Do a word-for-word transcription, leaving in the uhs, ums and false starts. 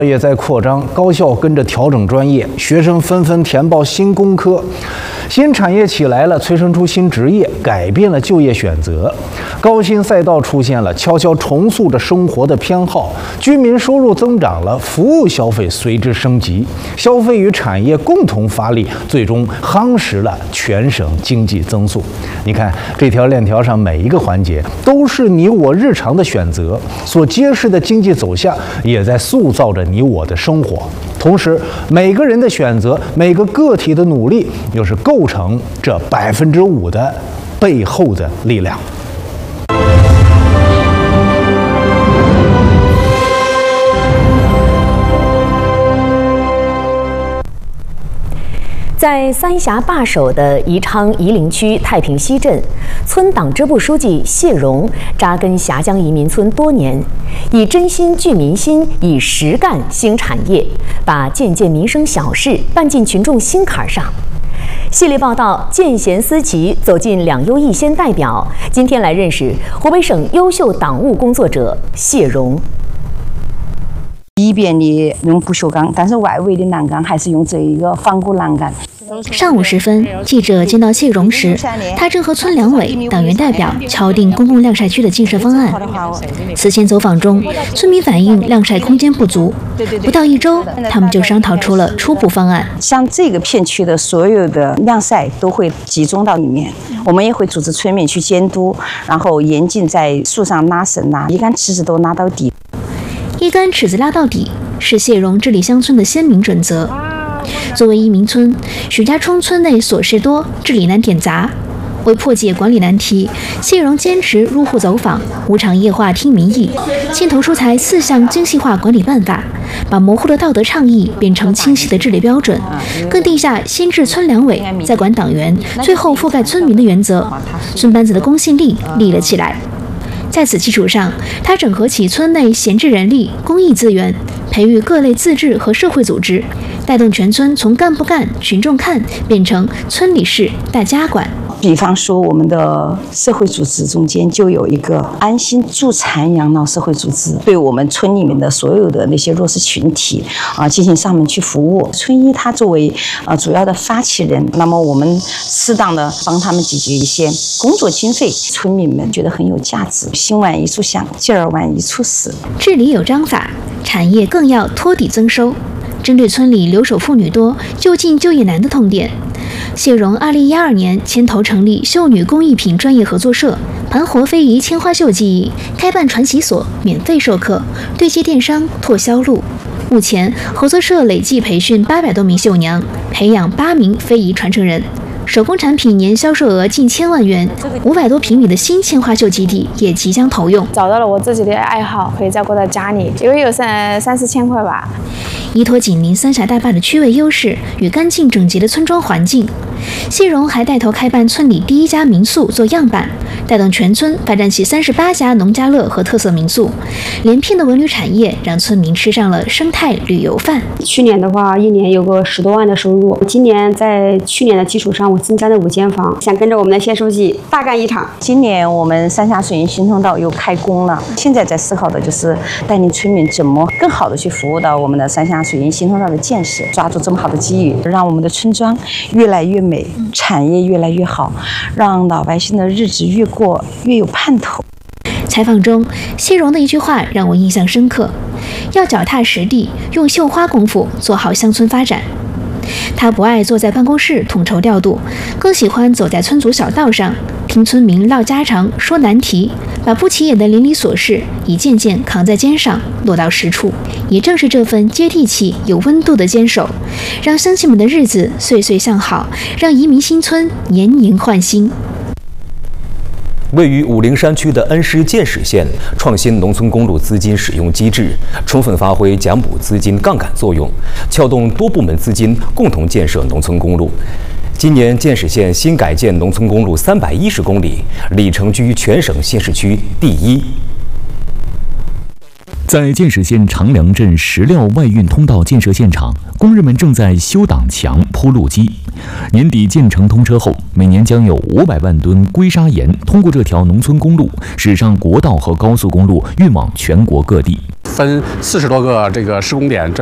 业在扩张，高校跟着调整专业，学生纷纷填报新工科，新产业起来了，催生出新职业，改变了就业选择，高薪赛道出现了，悄悄重塑着生活的偏好，居民收入增长了，服务消费随之升级，消费与产业共同发力，最终夯实了全省经济增速。你看这条链条上每一个环节都是你我日常的选择，所揭示的经济走向也在塑造着你我的生活。同时，每个人的选择，每个个体的努力，又是构成这百分之五的背后的力量。 在三峡坝首的宜昌夷陵区太平西镇，村党支部书记谢荣扎根峡江移民村多年，以真心聚民心，以实干兴产业，把件件民生小事办进群众心坎上。系列报道见贤思齐，走进两优一先代表。今天来认识湖北省优秀党务工作者谢荣。 一边的用不锈钢，但是外围的栏杆还是用这一个仿古栏杆。 上午时分，记者见到谢荣时，他正和村两委、党员代表敲定公共晾晒区的建设方案。此前走访中，村民反映晾晒空间不足，不到一周，他们就商讨出了初步方案。 像这个片区的所有的晾晒都会集中到里面，我们也会组织村民去监督，然后严禁在树上拉绳呐，一杆尺子都拉到底。 一杆尺子拉到底是谢荣治理乡村的鲜明准则。作为移民村，许家冲村内琐事多，治理难点杂。为破解管理难题，谢荣坚持入户走访、无偿夜话听民意，牵头出台四项精细化管理办法，把模糊的道德倡议变成清晰的治理标准，更定下先治村两委，再管党员，最后覆盖村民的原则。村班子的公信力立了起来。在此基础上，他整合起村内闲置人力、公益资源，培育各类自治和社会组织，带动全村从干部干、群众看变成村理事大家管。 比方说，我们的社会组织中间就有一个安心助残养老社会组织，对我们村里面的所有的那些弱势群体啊进行上门去服务。村医他作为呃主要的发起人，那么我们适当的帮他们解决一些工作经费，村民们觉得很有价值。心晚一处想，劲儿晚一处使。 治理有章法，产业更要托底增收。针对村里留守妇女多、就近就业难的痛点，谢荣二零一二年牵头成立秀女工艺品专业合作社，盘活非遗千花绣技艺，开办传习所，免费授课，对接电商拓销路。目前，合作社累计培训八百多名绣娘，培养八名非遗传承人。手工产品年销售额近千万元，五百多平米的新千花绣基地也即将投用。 找到了我自己的爱好，可以照顾到家里，因为有三三四千块吧。 依托紧邻三峡大坝的区位优势与干净整洁的村庄环境，谢荣还带头开办村里第一家民宿做样板，带动全村发展起三十八家农家乐和特色民宿，连片的文旅产业让村民吃上了生态旅游饭。 去年的话，一年有个十多万的收入，今年在去年的基础上，我增加了五间房，想跟着我们的谢书记大干一场。 今年我们三峡水运新通道又开工了，现在在思考的就是带领村民怎么更好的去服务到我们的三峡水运新通道的建设，抓住这么好的机遇，让我们的村庄越来越美，产业越来越好，让老百姓的日子越过越有盼头。 采访中，谢荣的一句话让我印象深刻：要脚踏实地，用绣花功夫做好乡村发展。他不爱坐在办公室统筹调度，更喜欢走在村族小道上，听村民唠家常、说难题，把不起眼的邻里琐事一件件扛在肩上，落到实处。也正是这份接地气、有温度的坚守，让乡亲们的日子岁岁向好，让移民新村年年焕新。 位于武陵山区的恩施建始县创新农村公路资金使用机制，充分发挥奖补资金杠杆作用，撬动多部门资金，共同建设农村公路。今年建始县新改建农村公路三百一十公里，里程居全省县市区第一。 在建始县长梁镇石料外运通道建设现场，工人们正在修挡墙、铺路基。年底建成通车后，每年将有五百万吨硅砂盐通过这条农村公路驶上国道和高速公路，运往全国各地。 分四十多个这个施工点。